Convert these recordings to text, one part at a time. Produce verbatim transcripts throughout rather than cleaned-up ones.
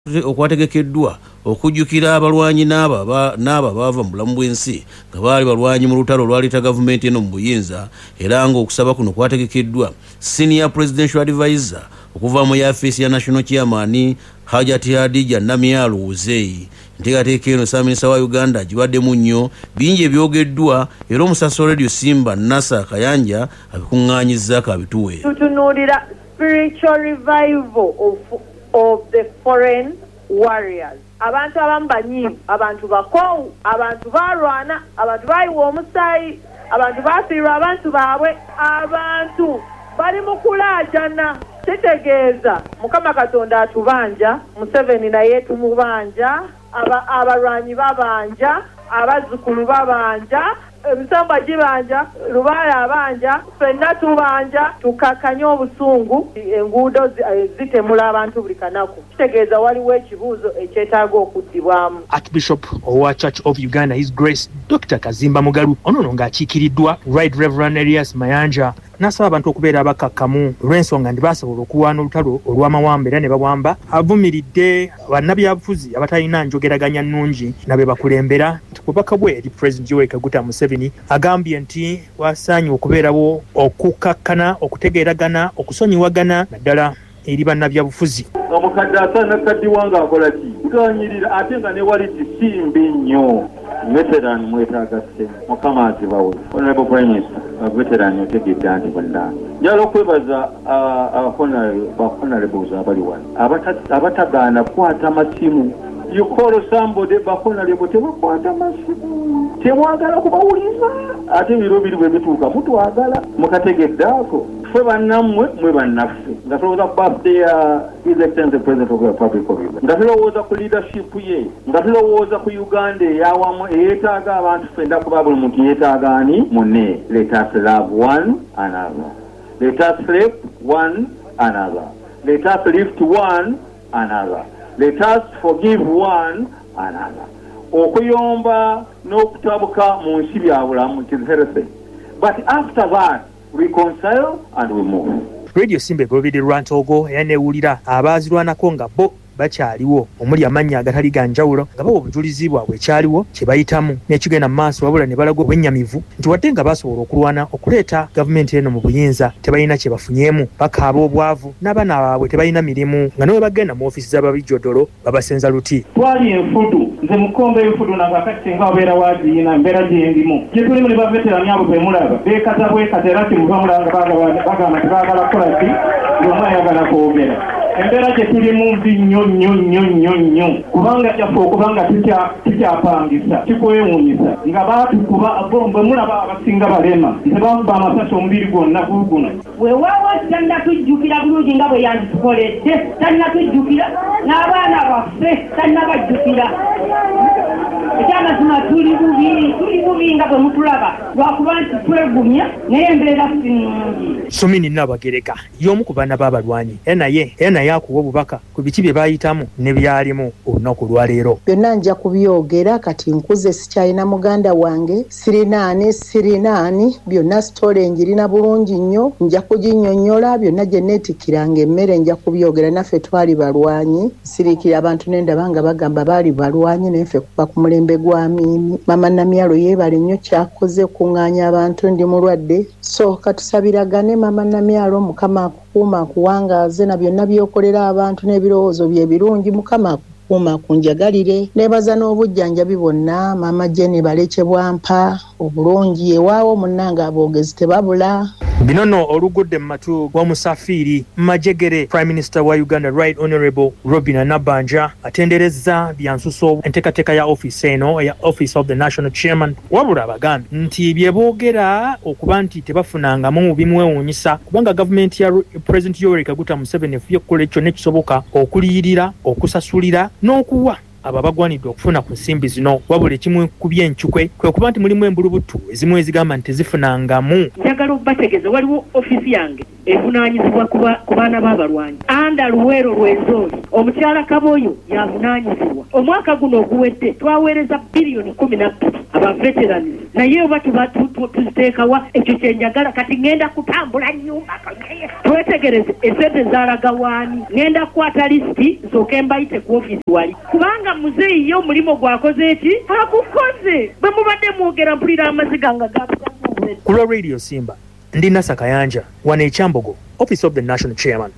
okwategekeddwa okujjukira abalwanyi n'aba n'aba baava mu bulamu bw'ensi nga baali balwanyi mu lutalo olwaleeta gavumenti eno mu buyinza, era ng'okusaba kuno kwategekeddwa senior presidential advisor okuva mu yafeesi ya national chairman Hajati Hadija Namyalo Uzeyi. Nteekateeka eno Ssaabaminisita wa Uganda gibaddemu nnyo, bingi ebyogeddwa, era omusasi wa Radio Simba Nasa Kayanja abikuŋŋaanyizzaako abituwe. Tutunuulira spiritual revival of of the foreign warriors. Abantu abamu banyiivu, abantu bakowu, abantu balwana, abantu bayiwa omusaayi, abantu bafiirwa abantu baabwe, abantu bali mu kulaajana. Kitegeeza Mukama Katonda atubanja, Museveni naye tumubanja, abalwanyi babanja, abazzukulu babanja, emisambwa gibanja, Lubaale abanja, ffenna tubanja, tukakanye obusungu, enguudo zitemula abantu buli kanaku. Kitegeeza waliwo ekibuuzo ekyetaaga okuddibwamu. Archbishop owa Church of Uganda, His Grace Doctor Kazimba Mugalu ono ng'akiikiriddwa Right Reverend Elias Mayanja n'asaba abantu okubeera abakakkamu olw'ensonga ndi basobola okuwaana olutalo olw'amawamba era ne bawamba. Avumiridde bannabyabufuzi abatalina njogeraganya nnungi nabe bakulembera nti bubaka bwe eri President Yoweri Kaguta Museveni agambye nti wasaanye okubeerawo okukakkana, okutegeeragana, okusonyiwagana naddala eri bannabyabufuzi. Omukadde asaana kaddiwanga akola ki? Mutanyirira ate nga ne wali kisimbi nnyo. Veteran mwetaaga sse Mukama azibawe. Honorable Prime Minister, veteran otegedde anti bonna. Njala okwebaza honorables abali wano abatagaana kukwata amasimu. You call somebody bahonorable tebakwata masimu, tewagala kubawuliza ate biro biri bwe bituuka mutwagala mukategedde ako. Ffe bannammwe mwe bannaffe nga tulowooza ku birthday ya His Excellency President of the Republic of Uganda, nga tulowooza ku leadership ye, nga tulowooza ku Uganda eyawamu eyeetaaga abantu ffenna kuba buli muntu yeetaaga ani munne. Let us love one another, let us help one another, let us lift one another, let us forgive one another. Okuyomba n'okutabuka mu nsi bya bulamu, it is heresy. But after that, reconcile and we move. Radio Simba egobererwa Ntogo eyaneewulira abaazirwanako nga bo bakyaliwo omuli amannya agatali ga njawulo nga bawa obujulizi bwabwe ekyaliwo kye bayitamu n'ekigenda mu maaso wabula ne balaga obwennyamivu nti wadde nga basobola okulwana okuleeta gavumenti eno mu buyinza tebalina kye bafunyeemu, bakaaba obwavu n'abaana baabwe tebalina mirimu nga ne bwe bagenda mu ofiisi z'ababijjodolo babasenza luti. Twali enfudu, nze mukombe enfudu na kakati singa wabeera waagiyina mbeera gye ndimu. Gye tulimu ne baveterani abo be mulaba beekata bwekata era kimuva mulanga bagamba tebaagala kukola ki ng'omu ayagala kwogera. Embera gye tulimu mbi nnyo nnyo nnyo nnyo nnyo kubanga kyaffe okubanga tukyapangisa kikwewuunyisa nga baatukuba bwe mulaba abasinga balema tebakuba amasasi omubiri gwonna guguno. Weewaawo talina tujjukira bulungi nga bwe yanditukoledde, talina tujjukira n'abaana baffe talina bajjukira. Ekyamazima tuli bubi tuli bubi nga bwe mutulaba lwakuba nti twegumya naye embeera si nnungi. Sumini Nabagereka y'omu ku baana b'abalwanyi era naye era naye akuwa obubaka ku biki bye baayitamu ne byalimu olunaku lwaleero. Byonna nja kubyogera kati nkuze sikyalina muganda wange sirinaani sirinaani byonna sitole njirina bulungi nnyo nja kuginnyonnyola byonna gye neetikkiranga emmere nja kubyogera. Naffe twali balwanyi siriikira abantu nendaba nga bagamba baali balwanyi naye ffe kuva ku mulembe gwa Amiini. Mama Namyalo yeebale nnyo kyakoze okuŋŋaanya abantu, ndi mulwadde so katusabiragane Mama Namyalo, Mukama akukuuma akuwangaaze na byonna byokolera abantu n'ebirowoozo bye birungi. Mukama akukuuma akunjagalire. Neebaza n'obujjanjabi bwonna Mama Jenny Baleke Bwampa obulungi ewaawo munnanga aboogezi tebabula. Bino nno olugudde mu matu g'omusafiiri Majegere. Prime Minister wa Uganda Right Honorable Robinah Nabbanja atenderezza byansuso enteekateeka ya ofiisi eno ya Office of the National Chairman, wabula abagambye nti bye boogera okuba nti tebafunangamu bimwewuunyisa kubanga gavumenti ya President Yoweri Kaguta Museveni efubye okukola kyonna ekisoboka okuliyirira, okusasulira n'okuwa abo abagwanidde okufuna ku nsimbi zino, wabula ekimu ku byencukwe kwe kuba nti mulimu embulubutu ezimu ezigamba nti tezifunangamu. Njagala okubategeeza waliwo ofiisi yange evunaanyizibwa ku baana b'abalwanyi anda Luweero Lwenzori. Omukyala Kaboyo yavunaanyizibwa. Omwaka guno oguwedde twaweereza biliyoni kumi na bbiri aba veterans naye oba tuziteekawa ekyo kyenjagala kati ngenda kutambula nyumba twetegereze esente zaalaga waani ngenda kukwata lisiti nsooke mbayite ku ofiisi wali kubanga muzeeyi ye omulimu gwakoze eki agukoze bwe mubadde mwogera mpulira amaziga nga gabugabuze ku lwa radio Simba ndi Nasa Kayanja wano ekyambogo office of the national chairman.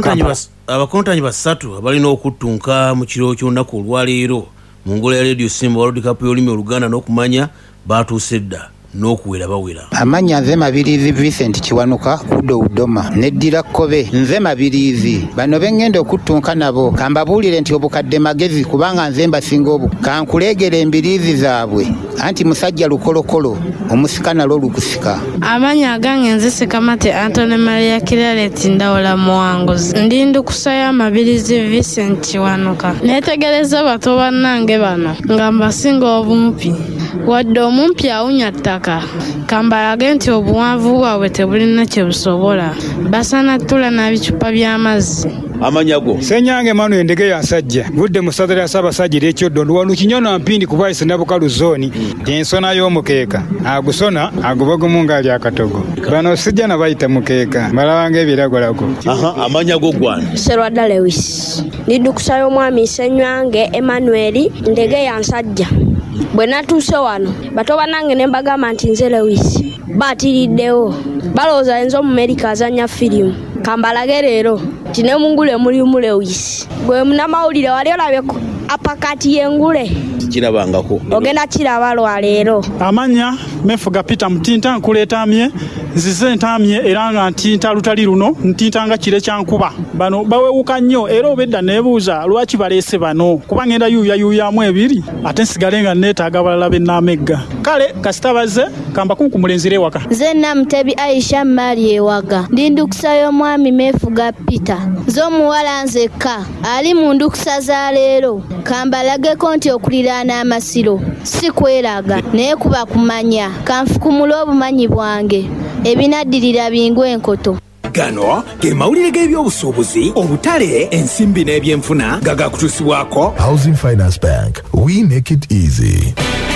abakontanyi basatu abalina okuttunka mu kiro ky'olunaku olwaleero mu ngolo ya radio Simba World Cup y'olulimi Oluganda n'okumanya batuuse dda n'okuwera bawera. Amanya nze Mabirizi Vincent Kiwanuka Kudo Udoma neddira Kkobe nze Mabirizi bano bengenda okuttunka nabo kambabuulire nti obukadde magezi kubanga nze mbasinga obu kankuleegera embiriizi zaabwe anti musajja lukolokolo omusikana lo lukusika. Amanya agange nze Sekamate Antone Maria Kiraleti Ndawula Muwanguzi ndi ndukusaya Mabirizi Vincent Kiwanuka netegereza bato bannange bano nga mbasinga obumpi wadde omumpi awunya ttaka kambalage nti obuwanvu bwabwe tebulina kye busobola basana tula n'ebicupa by'amazzi. Amanyago Senyange Manuel Ndege yansajja budde mu ssatira ya Ssaabasajja ery'Ekyoddo Nduwalu Kinyono Mpindi ku Bwaise Nabukalu zooni ensona y'omukeeka agusona agubagumu ng'ali akatogo bano sijja na bayita mukeeka balabanga ebiragolako. Aha, amanyago gwana Serwadda Lewis ndidukusa y'omwami Ssenywange Emmanuel Ndege yansajja bwe natuuse wano bato banange ne mbagamba nti nze Lewis baatiriddewo balowooza nze Omumerika azannya firimu kambalage leero nti ne mungule mulimu Lewis gwe munamawulire wali olabye apakati y'engule kirabangako ogenda kiraba lwaleero. Amanya mefuga Peter Mutinta nkuleetamye nzize ntamye era nga ntinta lutali luno ntintanga kire kyankuba bano bawewuka nnyo era obedda neebuuza lwaki baleese bano kuba ngenda yuuya yuuyamu ebiri ate nsigale nga neetaaga balala bennamegga kale kasitabaze kamba kunkumulenzire ewaka. Nze Namutebi Aisha Mali ewaga ndi ndukusa y'omwami mefuga Peter nze omuwala nzekka ali mu ndukusa za leero kambalageko nti okuliraana amasiro si kweraga naye kuba kumanya kanfukumula obumanyi bwange ebinaddirira bingwe enkoto. Gano ge mawulire g'ebyobusuubuzi obutale ensimbi n'ebyenfuna gagakutuusibwako Housing Finance Bank, we make it easy.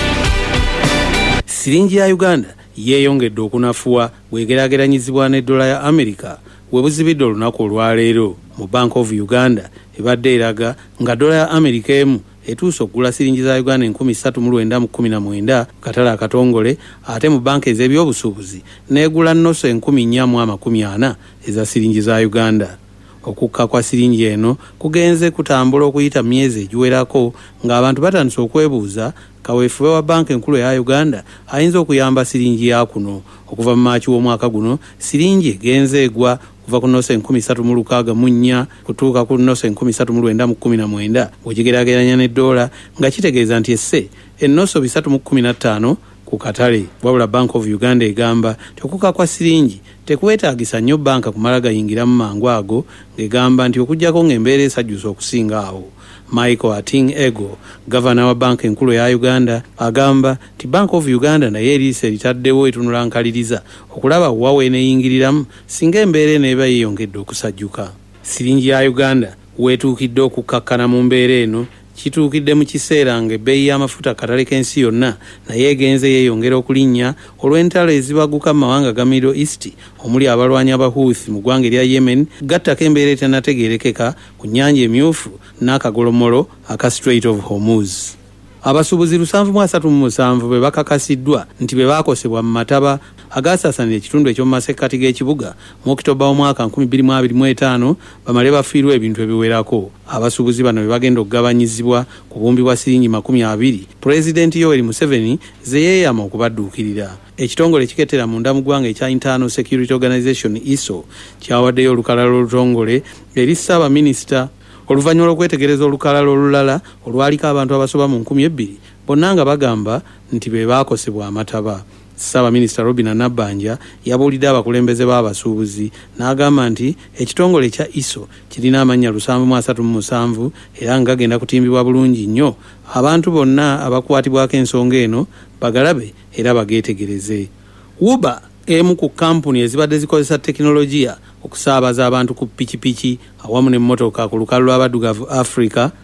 Siringi ya Uganda yeeyongedde okunafuwa bw'egeraageranyizibwa n'eddola ya Amerika we buzibidde olunaku olwaleero mu Bank of Uganda ebadde eraga nga dola ya Amerika emu etuuse okugula siringi za Uganda enkumi ssatu mu lwenda mu kkumi na mwenda katale akatongole ate mu banka ez'ebyobusuubuzi n'egula nnoso enkumi nnya mu amakumi ana eza siringi za Uganda. Okukka kwa siringi eno kugenze kutambula okuyita myezi egiwerako ng'abantu batandise okwebuuza kaweefube wa banka enkulu ya Uganda ayinza okuyamba siringi ya kuno. Okuva mu Maaci w'omwaka guno siringi egenze egwa kuva ku nnoso enkumi ssatu mu lukaaga mu nnya kutuuka ku nnoso enkumi ssatu mu lwenda mu kkumi na mwenda bw'ogigeraageranya n'eddoola nga kitegeeza nti esse ennoso bisatu mu kkumi na ttaano ku katale. Wabula Bank of Uganda egamba nti okukka kwa siringi tekwetaagisa nnyo banka kumala gayingiramu mangu ago ng'egamba nti okuggyako ng'embeera esajjusa okusinga awo. Michael Ating Ego, gavana wa banka enkulu ya Uganda, agamba nti Bank of Uganda naye eriise eritaddewo etunula nkaliriza okulaba wawe eneyingiriramu singa embeera n'eba yeeyongedde okusajjuka. Siringi ya Uganda weetuukidde okukkakkana mu mbeera eno kituukidde mu kiseera ng'ebbeeyi y'amafuta katale k'ensi yonna naye egenze yeeyongera okulinnya olw'entalo ezibaguka mu mawanga ga Middle East omuli abalwanyi abahuuthi mu ggwanga erya Yemen gattako embeera etennategeerekeka ku nnyanja emyufu n'akagolomolo aka Strait of Hormuz. Abasuubuzi lusanvu mu asatu mu musanvu be bakakasiddwa nti be baakosebwa mu mataba agasaasanira ekitundu eky'omu masekkati g'ekibuga mu Okitoba omwaka nkumi bbiri mu abiri mu etaano bamale bafiirwa ebintu ebiwerako. Abasuubuzi bano be bagenda okugabanyizibwa ku bumbi bwa siringi makumi abiri Pulezidenti Yoweri Museveni ze yeeyama okubadduukirira. Ekitongole ekikettera munda mu ggwanga ekya Internal Security Organization I S O kyawaddeyo olukalala olutongole eri Ssaabaminisita oluvannyuma lw'okwetegereza olukalala olulala olwaliko abantu abasoba mu nkumi ebbiri bonna nga bagamba nti be baakosebwa amataba. Ssaabaminisita Robin Nabbanja yabuulidde abakulembeze b'abasuubuzi n'agamba nti ekitongole kya I S O kirina amannya lusanvu mu asatu mu musanvu era nga gagenda kutimbibwa bulungi nnyo abantu bonna abakwatibwako ensonga eno bagalabe era bageetegereze. Uber emu ku kampuni ezibadde zikozesa tekinologiya okusaabaza abantu ku pikipiki awamu n'emmotoka ku lukalu lw'abaddugavu Africa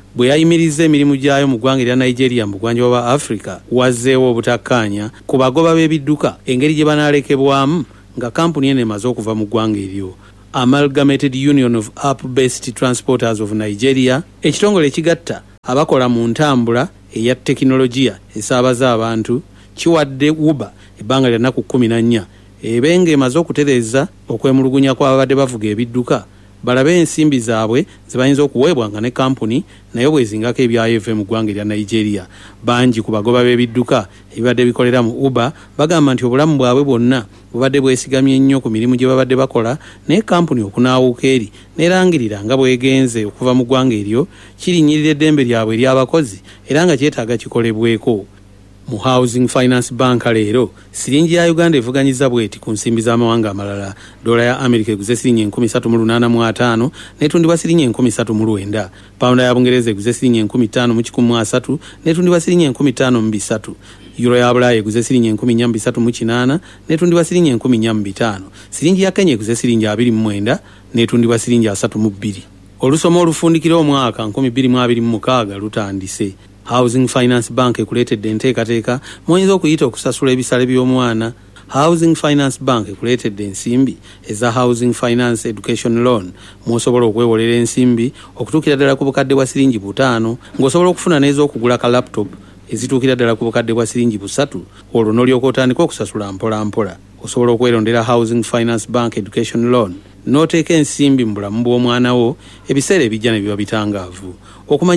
bwe yayimiriza emirimu gyayo mu ggwanga erya Nigeria mu bugwanjuba bwa Africa wazzeewo obutakkaanya ku bagoba b'ebidduka engeri gye banaalekebwamu nga kampuni eno emaze okuva mu ggwanga eryo. Amalgamated Union of App-Based Transporters of Nigeria, ekitongole ekigatta abakola mu ntambula eya tekinologiya esaabaza abantu, kiwadde Uber ebbanga lya nnaku kkumi na nnya ebenga emaze okutereeza okwemulugunya kw'ababadde bavuga ebidduka balabe ensimbi zaabwe ze bayinza okuweebwanga ne kampuni naye bwezingako ebyayo mu ggwanga erya Nigeria. Bangi ku bagoba b'ebidduka ebibadde bikolera mu Uber bagamba nti obulamu bwabwe bwonna bubadde bwesigamye nnyo ku mirimu gye babadde bakola naye kampuni okunaawuka eri nerangirira nga bwegenze okuva mu ggwanga eryo kirinyirira eddembe lyabwe ery'abakozi era nga kyetaaga kikolebweko. Mu Housing Finance Bank leero siringi ya Uganda evuganyiza bweti ku nsimbi z'amawanga amalala. Dola ya Amerika eguze siringi enkumi ssatu mu lunaana mu ataano netundibwa siringi enkumi ssatu mu lwenda. Pawunda ya Bungereza eguze siringi enkumi ttaano mu kikumi mu asatu netundibwa siringi enkumi ttaano mu bisatu. Euro ya Bulaaya eguze siringi enkumi nnya mu bisatu mu kinaana netundibwa siringi enkumi nnya mu bitaano. Siringi ya Kenya eguze siringi abiri mu mwenda netundibwa siringi asatu mu bbiri. Olusoma olufundikira omwaka nkumi bbiri mu abiri mu mukaaga lutandise. Housing Finance Bank ekuleetedde enteekateeka muyinza okuyita okusasula ebisale by'omwana. Housing Finance Bank ekuleetedde ensimbi eza Housing Finance Education Loan mw'osobola okwewolera ensimbi okutuukira ddala ku bukadde bwa siringi butaano ng'osobola okufuna n'ez'okugula ka laptop ezituukira ddala ku bukadde bwa siringi busatu olwo n'olyoka otandika okusasula mpola mpola. Osobola okwerondera Housing Finance Bank Education Loan n'oteeka ensimbi mu bulamu bw'omwana wo ebiseera ebijja ne biba bitangaavu. Okumanya